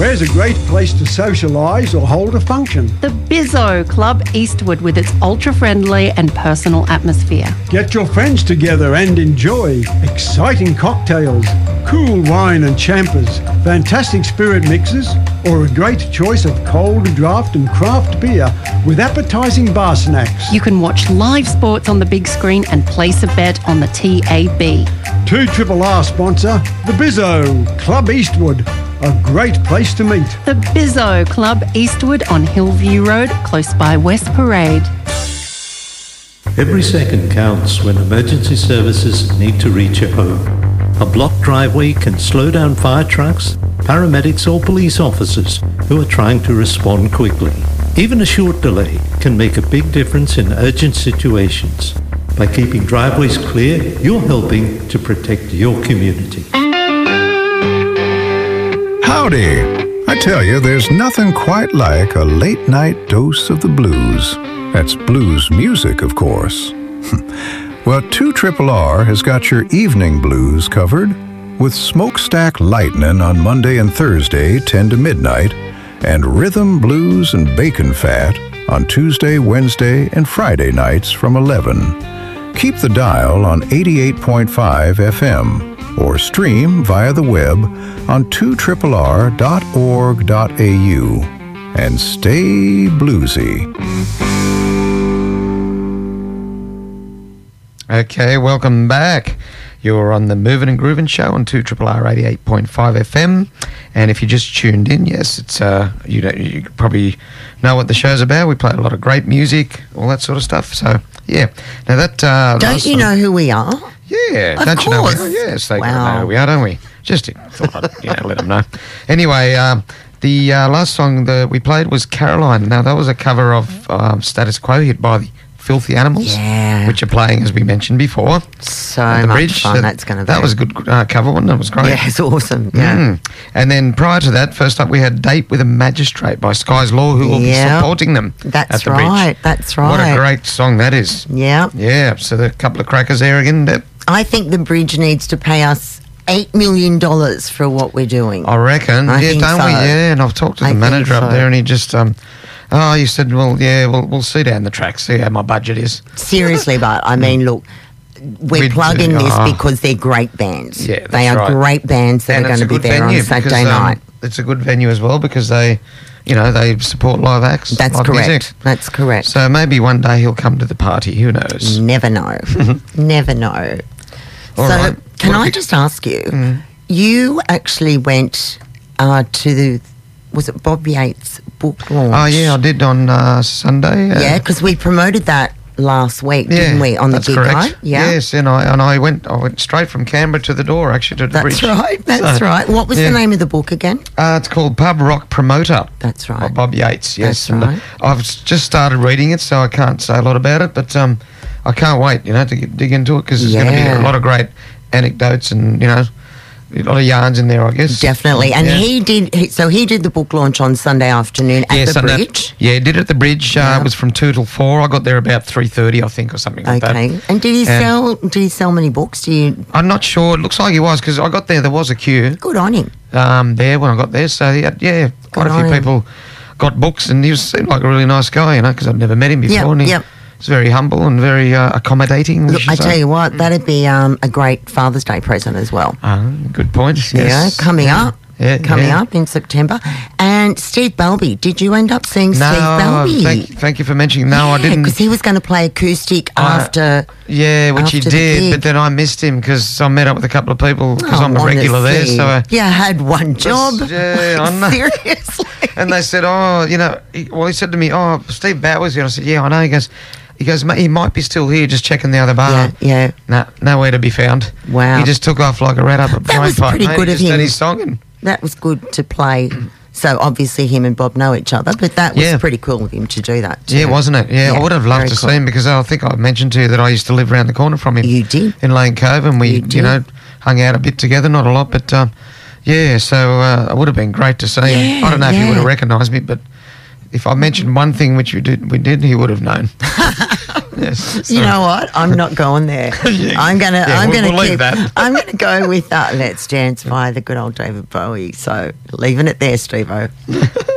Where's a great place to socialise or hold a function? The Bizzo Club Eastwood with its ultra-friendly and personal atmosphere. Get your friends together and enjoy exciting cocktails, cool wine and champers, fantastic spirit mixes, or a great choice of cold draft and craft beer with appetising bar snacks. You can watch live sports on the big screen and place a bet on the TAB. 2RRR sponsor, the Bizzo Club Eastwood. A great place to meet. The Bizzo Club Eastwood on Hillview Road, close by West Parade. Every second counts when emergency services need to reach a home. A blocked driveway can slow down fire trucks, paramedics or police officers who are trying to respond quickly. Even a short delay can make a big difference in urgent situations. By keeping driveways clear, you're helping to protect your community. Howdy! I tell you, there's nothing quite like a late-night dose of the blues. That's blues music, of course. Well, 2RRR has got your evening blues covered with Smokestack Lightnin' on Monday and Thursday, 10 to midnight, and Rhythm, Blues, and Bacon Fat on Tuesday, Wednesday, and Friday nights from 11. Keep the dial on 88.5 FM or stream via the web on 2RRR.org.au and stay bluesy. Okay, welcome back. You're on the Movin' and Groovin' show on 2RRR 88.5 FM. And if you just tuned in, yes, it's you probably know what the show's about. We play a lot of great music, all that sort of stuff. So, yeah. Now that don't you know who we are? Yeah, of don't course. You know? Yes, they know who we are, don't we? Just thought I'd let them know. Anyway, the last song that we played was Caroline. Now that was a cover of Status Quo hit by the Filthy Animals, which are playing, as we mentioned before. So much bridge. Fun that's going to be. That was a good cover, wasn't it? It was great. Yeah, it's awesome. Yeah. And then prior to that, first up we had Date with a Magistrate by Sky's Law, who will be supporting them that's at the right. bridge. That's right. What a great song that is. Yeah. Yeah, so there are a couple of crackers there again. I think the bridge needs to pay us $8 million for what we're doing. I reckon. I think don't so. we? Yeah, and I've talked to the manager up there and he just... he said, well, yeah, we'll see down the track, see how my budget is. Seriously, but I mean, look, we're plugging this because they're great bands. Yeah, that's they are right. great bands that are going to be there on Saturday night. It's a good venue as well because they support live acts. That's live correct. music. That's correct. So maybe one day he'll come to the party. Who knows? Never know. Never know. All so right. can I just ask you, you actually went to the... Was it Bob Yates' book launch? Oh, yeah, I did on Sunday. Yeah, because we promoted that last week, didn't we, on the gig night? Yeah. Yes, and I went straight from Canberra to the door, actually, to the bridge. That's right. What was the name of the book again? It's called Pub Rock Promoter. That's right. By Bob Yates, yes. That's right. I've just started reading it, so I can't say a lot about it, but I can't wait, to dig into it, because there's going to be a lot of great anecdotes and, a lot of yarns in there, I guess. Definitely. And he did the book launch on Sunday afternoon at the bridge. Yeah, he did it at the bridge. It was from 2 till 4. I got there about 3:30, I think, or something like that. Okay. And did he sell many books? I'm not sure. It looks like he was, because I got there was a queue. Good on him. There when I got there. So he had, quite a few people got books, and he seemed like a really nice guy, because I'd never met him before. He's very humble and very accommodating. Look, I tell you what, that'd be a great Father's Day present as well. Good point. Yes. Coming up in September. And Steve Balby, did you end up seeing Steve Balby? Thank you for mentioning. No, I didn't. Because he was going to play acoustic after. Yeah, which he did, but then I missed him because I met up with a couple of people because I'm a regular there. So I had one job. Yeah, I know. Seriously. And they said, he said to me, Steve Bowers here. I said, yeah, I know. He goes, mate, he might be still here, just checking the other bar. Yeah. Nah, nowhere to be found. Wow. He just took off like a rat up a drain pipe. That was pretty good of him. He just did his song. That was good to play. So obviously him and Bob know each other, but that was pretty cool of him to do that too. Yeah, wasn't it? Yeah, I would have loved to see him because I think I mentioned to you that I used to live around the corner from him. You did. In Lane Cove, and we, hung out a bit together, not a lot, but it would have been great to see him. I don't know if he would have recognised me, but if I mentioned one thing which we did, he would have known. Yes. You know what? I'm not going there. I'm gonna go with Let's Dance by the good old David Bowie. So leaving it there, Steve-O.